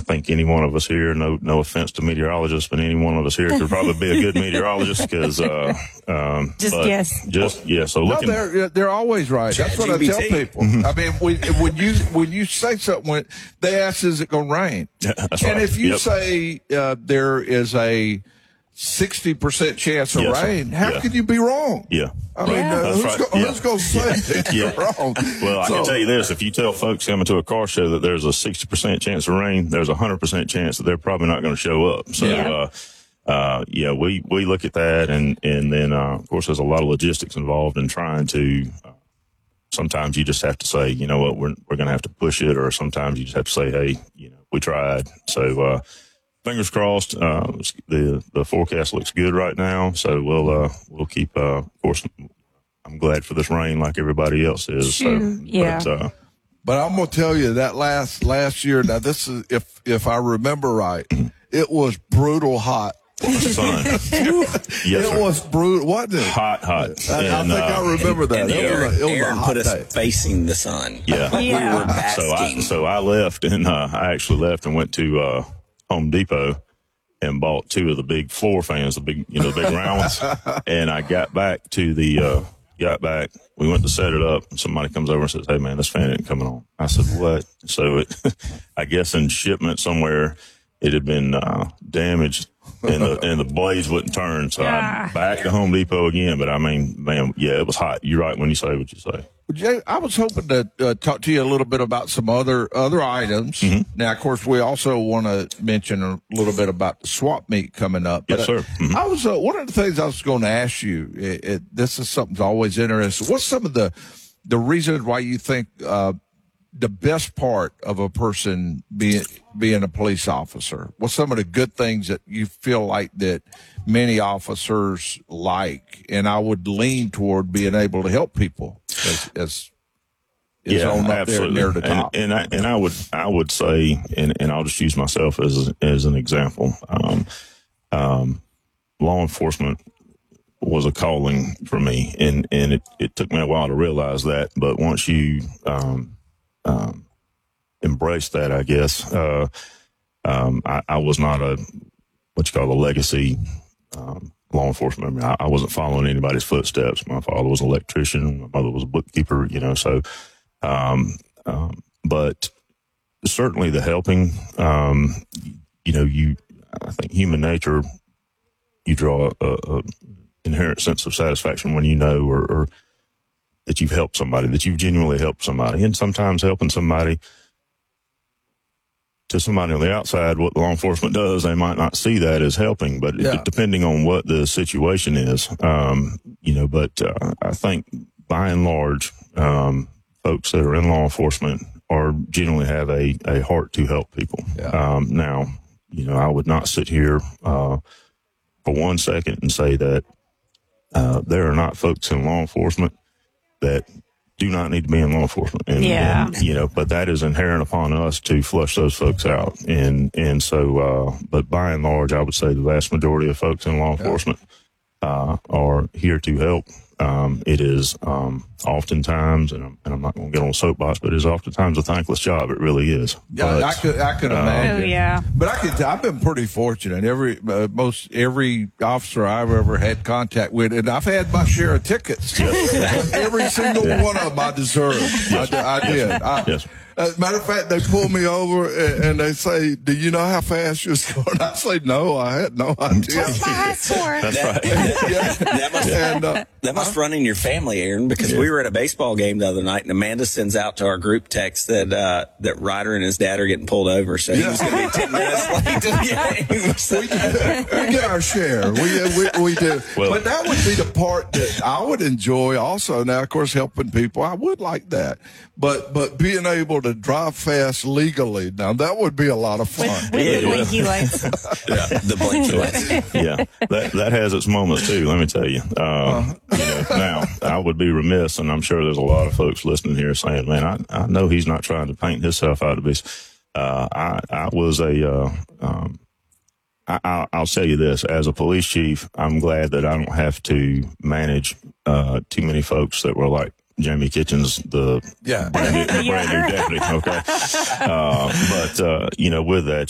think any one of us here, no offense to meteorologists, but any one of us here could probably be a good meteorologist because, So looking, they're always right. That's what I tell people. I mean, when you say something, they ask, is it going to rain? That's and right. if you say there is a 60% chance of rain, how can you be wrong? Yeah. I mean, who's going to say you're wrong? Well, I can tell you this. If you tell folks coming to a car show that there's a 60% chance of rain, there's a 100% chance that they're probably not going to show up. So, we look at that. And then, of course, there's a lot of logistics involved in trying to, sometimes you just have to say, you know what, we're going to have to push it. Or sometimes you just have to say, hey, we tried. So, fingers crossed. The forecast looks good right now, so we'll keep. Of course, I'm glad for this rain, like everybody else is. So, but I'm gonna tell you that last year. Now, this is if I remember right, it was brutal hot. Son. It was brutal, wasn't it? Hot. I think I remember that. Aaron a hot put day. us facing the sun. Yeah. We were basking. So I left, and I actually left and went to Home Depot and bought 2 of the big floor fans, the big round ones. And I got back we went to set it up, and somebody comes over and says, hey man, this fan ain't coming on. I said, what? So I guess in shipment somewhere, it had been damaged and the blades wouldn't turn. So I back to Home Depot again. But I mean, man, it was hot. You're right when you say what you say. Jay, I was hoping to talk to you a little bit about some other items. Mm-hmm. Now, of course, we also want to mention a little bit about the swap meet coming up. Yes, sir. Mm-hmm. I was one of the things I was going to ask you. This is something that's always interesting. What's some of the reasons why you think the best part of a person being a police officer? What's some of the good things that you feel like that many officers like? And I would lean toward being able to help people as on up there near the top. And I would say, and I'll just use myself as an example. Law enforcement was a calling for me, and it took me a while to realize that. But once you embrace that, I guess, I was not a legacy law enforcement. I mean, I wasn't following anybody's footsteps. My father was an electrician. My mother was a bookkeeper, so, but certainly the helping, I think human nature, you draw a inherent sense of satisfaction when you know, or that you've helped somebody, that you've genuinely helped somebody. And sometimes helping somebody to somebody on the outside, what law enforcement does, they might not see that as helping, but depending on what the situation is, but I think by and large, folks that are in law enforcement generally have a heart to help people. Yeah. Now, I would not sit here for 1 second and say that there are not folks in law enforcement that do not need to be in law enforcement. And, but that is inherent upon us to flush those folks out. And so, but by and large, I would say the vast majority of folks in law enforcement are here to help. It is oftentimes, and I'm not going to get on a soapbox, but it is oftentimes a thankless job. It really is. Yeah, I could imagine. Oh, yeah. But I've been pretty fortunate. Every officer I've ever had contact with, and I've had my share of tickets. Yes. Every single one of them I deserved. Yes. I did. Yes. As a matter of fact, they pull me over and they say, do you know how fast you're going? I say, no, I had no idea. That's my high score. That's right. That must run in your family, Aaron, because we were at a baseball game the other night, and Amanda sends out to our group text that Ryder and his dad are getting pulled over, so he was going to be 10 minutes late to the game. So. We get our share. We do. Well, but that would be the part that I would enjoy also. Now, of course, helping people, I would like that. But being able to drive fast legally, now that would be a lot of fun. With the blinky lights. The blinky lights. Yeah, that has its moments too. Let me tell you. Now I would be remiss, and I'm sure there's a lot of folks listening here saying, "Man, I know he's not trying to paint himself out to be." I was I'll tell you this: as a police chief, I'm glad that I don't have to manage too many folks that were like Jamie Kitchens, the brand new deputy. Okay, but with that.